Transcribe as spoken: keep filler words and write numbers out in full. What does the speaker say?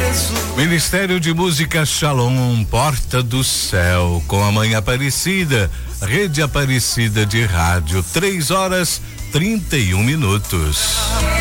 Ministério de Música Shalom, Porta do Céu, com a Mãe Aparecida, Rede Aparecida de Rádio, três horas trinta e um minutos.